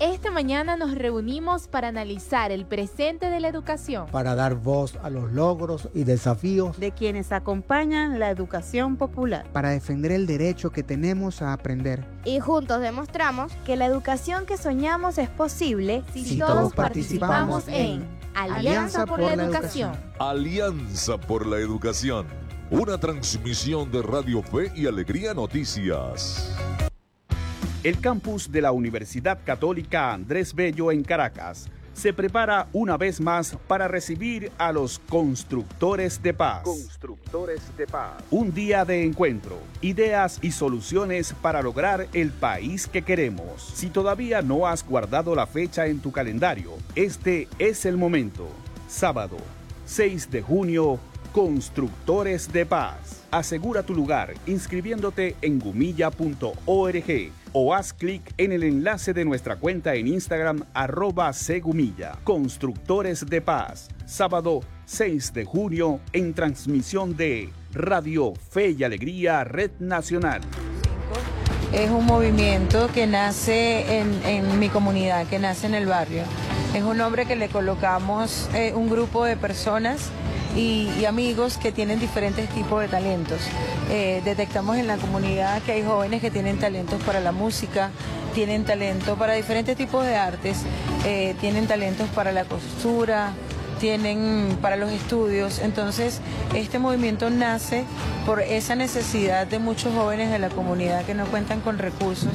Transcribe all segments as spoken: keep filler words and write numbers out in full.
Esta mañana nos reunimos para analizar el presente de la educación, para dar voz a los logros y desafíos de quienes acompañan la educación popular, para defender el derecho que tenemos a aprender. Y juntos demostramos que la educación que soñamos es posible si, si todos, todos participamos, participamos en Alianza, Alianza por, por la, la educación. educación. Alianza por la Educación. Una transmisión de Radio Fe y Alegría Noticias. El campus de la Universidad Católica Andrés Bello en Caracas se prepara una vez más para recibir a los constructores de paz. Constructores de paz. Un día de encuentro, ideas y soluciones para lograr el país que queremos. Si todavía no has guardado la fecha en tu calendario, este es el momento. Sábado, seis de junio, Constructores de Paz. Asegura tu lugar inscribiéndote en gumilla punto org o haz clic en el enlace de nuestra cuenta en Instagram arroba segumilla. Constructores de Paz. Sábado seis de junio en transmisión de Radio Fe y Alegría Red Nacional. Es un movimiento que nace en, en mi comunidad, que nace en el barrio. Es un nombre que le colocamos eh, un grupo de personas Y, y amigos que tienen diferentes tipos de talentos. Eh, detectamos en la comunidad que hay jóvenes que tienen talentos para la música, tienen talento para diferentes tipos de artes, eh, tienen talentos para la costura, tienen para los estudios. Entonces, este movimiento nace por esa necesidad de muchos jóvenes de la comunidad que no cuentan con recursos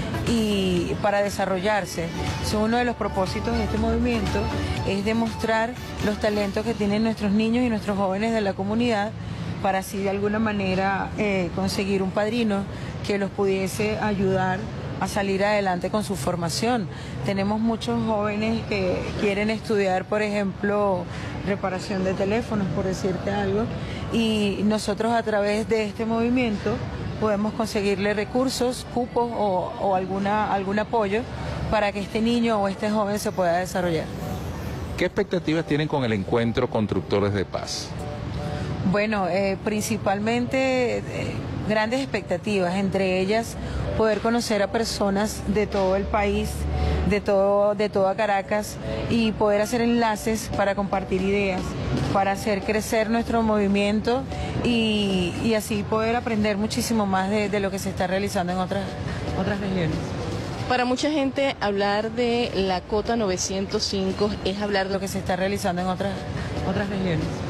y para desarrollarse. So, uno de los propósitos de este movimiento es demostrar los talentos que tienen nuestros niños y nuestros jóvenes de la comunidad para así de alguna manera eh, conseguir un padrino que los pudiese ayudar a salir adelante con su formación. Tenemos muchos jóvenes que quieren estudiar, por ejemplo, reparación de teléfonos, por decirte algo, y nosotros a través de este movimiento podemos conseguirle recursos, cupos o, o alguna, algún apoyo para que este niño o este joven se pueda desarrollar. ¿Qué expectativas tienen con el encuentro Constructores de Paz? Bueno, eh, principalmente eh, grandes expectativas, entre ellas poder conocer a personas de todo el país, de, todo, de toda Caracas y poder hacer enlaces para compartir ideas, para hacer crecer nuestro movimiento y, y así poder aprender muchísimo más de, de lo que se está realizando en otras, otras regiones. Para mucha gente hablar de la cota novecientos cinco es hablar de lo que se está realizando en otras, otras regiones.